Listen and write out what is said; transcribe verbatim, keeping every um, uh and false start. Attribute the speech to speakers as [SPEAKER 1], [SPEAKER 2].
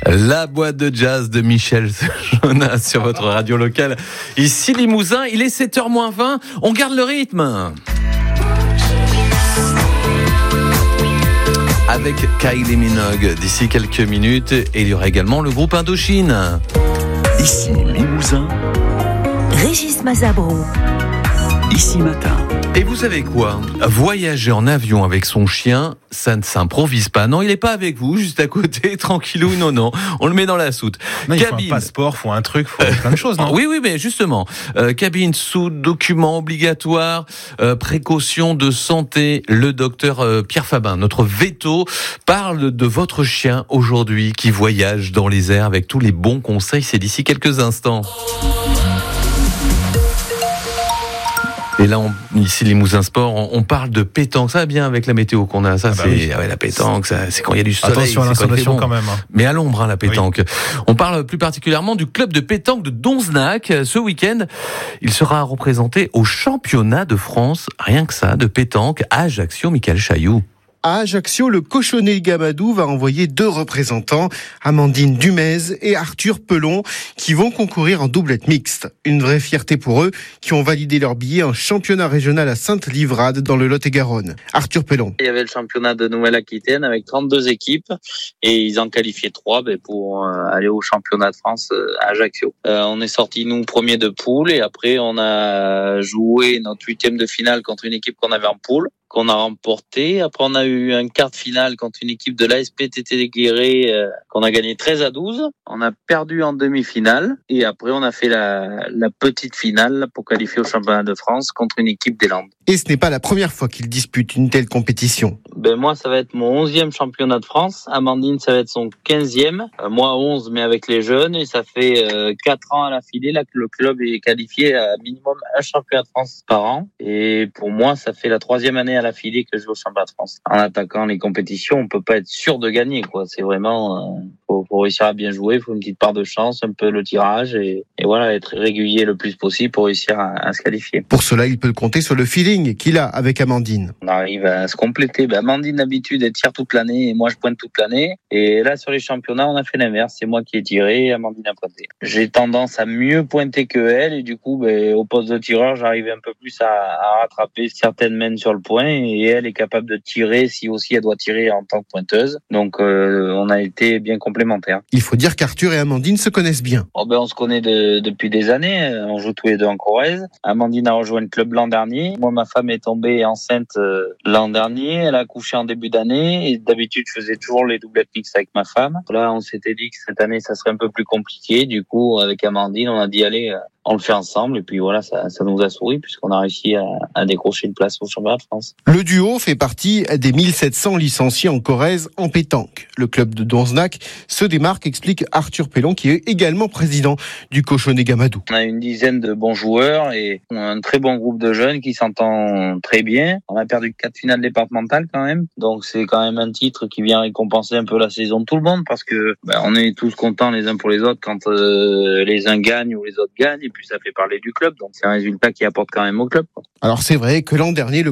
[SPEAKER 1] La boîte de jazz de Michel Jonas sur votre radio locale. Ici Limousin, il est sept heures moins vingt. On garde le rythme. Avec Kylie Minogue d'ici quelques minutes. Et il y aura également le groupe Indochine.
[SPEAKER 2] Ici Limousin.
[SPEAKER 3] Régis Mazabro.
[SPEAKER 2] Ici Matin.
[SPEAKER 1] Et vous savez quoi ? Voyager en avion avec son chien, ça ne s'improvise pas. Non, il n'est pas avec vous, juste à côté, tranquillou. Non, non, on le met dans la soute.
[SPEAKER 4] Non, il
[SPEAKER 1] cabine.
[SPEAKER 4] faut un passeport, il faut un truc, il faut plein de choses, non ?
[SPEAKER 1] Oui, oui, mais justement, euh, cabine sous documents obligatoires, euh, précautions de santé. Le docteur euh, Pierre Fabin, notre veto, parle de votre chien aujourd'hui qui voyage dans les airs avec tous les bons conseils. C'est d'ici quelques instants. Et là, on, ici, Limousin Sport, on, on parle de pétanque. Ça va bien avec la météo qu'on a. Ça, ah bah c'est oui. ouais, la pétanque. Ça, c'est quand il y a du soleil.
[SPEAKER 4] Attention à l'installation quand même. Hein.
[SPEAKER 1] Mais à l'ombre, hein, la pétanque. Oui. On parle plus particulièrement du club de pétanque de Donzenac. Ce week-end, il sera représenté au championnat de France, rien que ça, de pétanque à Ajaccio. Michael Chailloux.
[SPEAKER 5] À Ajaccio, le Cochonnet Gamadou va envoyer deux représentants, Amandine Dumez et Arthur Pelon, qui vont concourir en doublette mixte. Une vraie fierté pour eux, qui ont validé leur billet en championnat régional à Sainte-Livrade, dans le Lot-et-Garonne. Arthur Pelon.
[SPEAKER 6] Il y avait le championnat de Nouvelle-Aquitaine avec trente-deux équipes et ils en qualifiaient trois pour aller au championnat de France à Ajaccio. Euh, on est sortis, nous, premiers de poule et après on a joué notre huitième de finale contre une équipe qu'on avait en poule, qu'on a remporté. Après, on a eu un quart de finale contre une équipe de l'A S P T T Guéret euh, qu'on a gagné treize à douze. On a perdu en demi-finale et après, on a fait la, la petite finale pour qualifier au championnat de France contre une équipe des Landes.
[SPEAKER 5] Et ce n'est pas la première fois qu'il dispute une telle compétition.
[SPEAKER 6] Ben moi, ça va être mon onzième championnat de France. Amandine, ça va être son quinzième. Euh, moi, onze, mais avec les jeunes. Et ça fait euh, quatre ans à l'affilée là que le club est qualifié à minimum un championnat de France par an. Et pour moi, ça fait la troisième année à l'affilée que je joue au championnat de France. En attaquant les compétitions, on peut pas être sûr de gagner, quoi. C'est vraiment, euh, faut, faut réussir à bien jouer, il faut une petite part de chance, un peu le tirage et, et voilà, être régulier le plus possible pour réussir à, à se qualifier.
[SPEAKER 5] Pour cela, il peut compter sur le feeling qu'il a avec Amandine.
[SPEAKER 6] On arrive à se compléter. Ben, Amandine, d'habitude, elle tire toute l'année et moi, je pointe toute l'année. Et là, sur les championnats, on a fait l'inverse. C'est moi qui ai tiré et Amandine a pointé. J'ai tendance à mieux pointer que elle et du coup, ben, au poste de tireur, j'arrive un peu plus à, à rattraper certaines mains sur le point. Et elle est capable de tirer si aussi elle doit tirer en tant que pointeuse. Donc euh, on a été bien complémentaires.
[SPEAKER 5] Il faut dire qu'Arthur et Amandine se connaissent bien.
[SPEAKER 6] Oh ben on se connaît de, depuis des années. On joue tous les deux en Corrèze. Amandine a rejoint le club l'an dernier. Moi, ma femme est tombée enceinte euh, l'an dernier. Elle a accouché en début d'année. Et d'habitude, je faisais toujours les doublettes mixtes avec ma femme. Là, on s'était dit que cette année, ça serait un peu plus compliqué. Du coup, avec Amandine, on a dit allez, euh, on le fait ensemble. Et puis voilà, ça, ça nous a souri puisqu'on a réussi à, à décrocher une place au championnat de France.
[SPEAKER 5] Le duo fait partie des mille sept cents licenciés en Corrèze en pétanque. Le club de Donzenac se démarque, explique Arthur Pelon, qui est également président du Cochonnet Gamadou.
[SPEAKER 6] On a une dizaine de bons joueurs et un très bon groupe de jeunes qui s'entend très bien. On a perdu quatre finales départementales quand même, donc c'est quand même un titre qui vient récompenser un peu la saison de tout le monde parce que ben, on est tous contents les uns pour les autres quand euh, les uns gagnent ou les autres gagnent et puis ça fait parler du club, donc c'est un résultat qui apporte quand même au club.
[SPEAKER 5] Alors c'est vrai que l'an dernier, le